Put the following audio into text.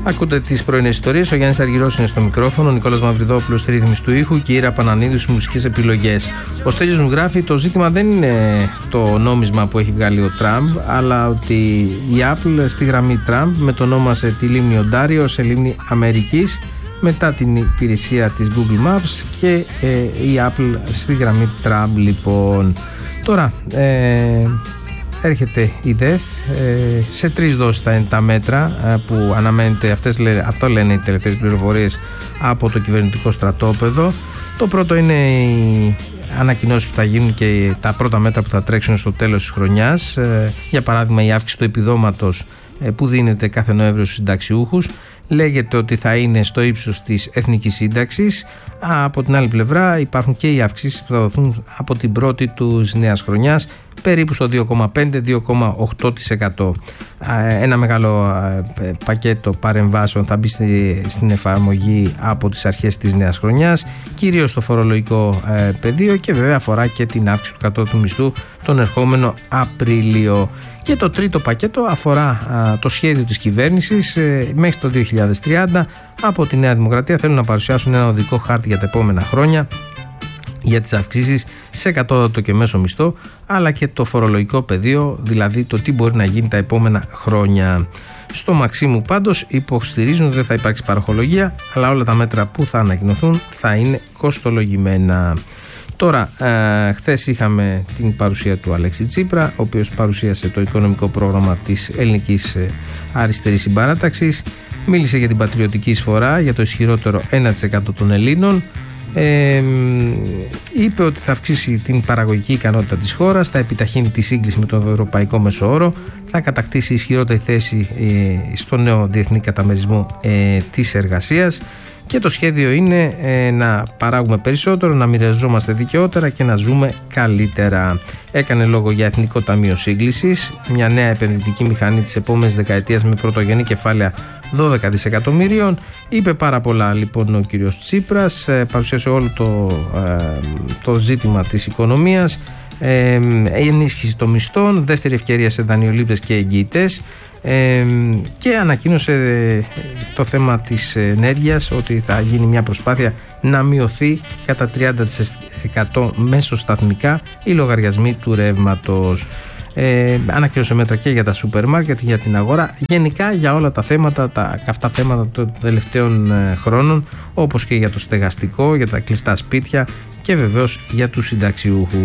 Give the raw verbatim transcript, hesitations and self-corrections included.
Ακούτε τις πρωινές ιστορίες. Ο Γιάννης Αργυρός είναι στο μικρόφωνο, ο Νικόλας Μαυριδόπουλος στη ρύθμιση του ήχου και η Ήρα Πανανίδου στις μουσικές επιλογές. Ο Στέλιος μου γράφει: το ζήτημα δεν είναι το νόμισμα που έχει βγάλει ο Τραμπ, αλλά ότι η Apple στη γραμμή Τραμπ μετονόμασε τη λίμνη Οντάριο σε λίμνη Αμερικής μετά την υπηρεσία της Google Maps και ε, η Apple στη γραμμή Τραμπ. Λοιπόν, τώρα ε, έρχεται η ΔΕΘ, ε, σε τρεις δόσεις θα είναι τα μέτρα ε, που αναμένεται, αυτές, αυτό λένε οι τελευταίες πληροφορίες από το κυβερνητικό στρατόπεδο. Το πρώτο είναι οι ανακοινώσεις που θα γίνουν και τα πρώτα μέτρα που θα τρέξουν στο τέλος της χρονιάς, ε, για παράδειγμα η αύξηση του επιδόματος ε, που δίνεται κάθε Νοέμβριο στους συνταξιούχους. Λέγεται ότι θα είναι στο ύψος της εθνικής σύνταξης. Από την άλλη πλευρά υπάρχουν και οι αυξήσεις που θα δοθούν από την πρώτη του νέας χρονιάς, περίπου στο δύο κόμμα πέντε με δύο κόμμα οκτώ τοις εκατό. Ένα μεγάλο πακέτο παρεμβάσεων θα μπει στην εφαρμογή από τις αρχές της νέας χρονιάς, κυρίως στο φορολογικό πεδίο, και βέβαια αφορά και την αύξηση του κατώτατου μισθού τον ερχόμενο Απρίλιο. Και το τρίτο πακέτο αφορά α, το σχέδιο της κυβέρνησης ε, μέχρι το δύο χιλιάδες τριάντα. Από τη Νέα Δημοκρατία θέλουν να παρουσιάσουν ένα οδικό χάρτη για τα επόμενα χρόνια για τις αυξήσεις σε κατώτατο και μέσο μισθό, αλλά και το φορολογικό πεδίο, δηλαδή το τι μπορεί να γίνει τα επόμενα χρόνια. Στο Μαξίμου πάντως υποστηρίζουν ότι δεν θα υπάρξει παροχολογία, αλλά όλα τα μέτρα που θα ανακοινωθούν θα είναι κοστολογημένα. Τώρα, ε, χθες είχαμε την παρουσία του Αλέξη Τσίπρα, ο οποίος παρουσίασε το οικονομικό πρόγραμμα της ελληνικής ε, αριστερής συμπαράταξης. Μίλησε για την πατριωτική εισφορά, για το ισχυρότερο ένα τοις εκατό των Ελλήνων. Ε, είπε ότι θα αυξήσει την παραγωγική ικανότητα της χώρας, θα επιταχύνει τη σύγκριση με τον ευρωπαϊκό μέσο όρο, θα κατακτήσει ισχυρότερη θέση ε, στο νέο διεθνή καταμερισμό ε, της εργασίας. Και το σχέδιο είναι ε, να παράγουμε περισσότερο, να μοιραζόμαστε δικαιότερα και να ζούμε καλύτερα. Έκανε λόγο για Εθνικό Ταμείο Σύγκλησης, μια νέα επενδυτική μηχανή της επόμενης δεκαετίας με πρωτογενή κεφάλαια δώδεκα δισεκατομμυρίων. Είπε πάρα πολλά λοιπόν ο κύριος Τσίπρας, ε, παρουσίασε όλο το, ε, το ζήτημα της οικονομίας, ε, ενίσχυση των μισθών, δεύτερη ευκαιρία σε δανειολήπτες και εγγυητές. Ε, και ανακοίνωσε το θέμα της ενέργειας, ότι θα γίνει μια προσπάθεια να μειωθεί κατά τριάντα τοις εκατό μέσω σταθμικά οι λογαριασμοί του ρεύματος. Ε, ανακοίνωσε μέτρα και για τα σούπερ μάρκετ, για την αγορά, γενικά για όλα τα θέματα, τα καυτά θέματα των τελευταίων χρόνων, όπως και για το στεγαστικό, για τα κλειστά σπίτια και βεβαίως για τους συνταξιούχους.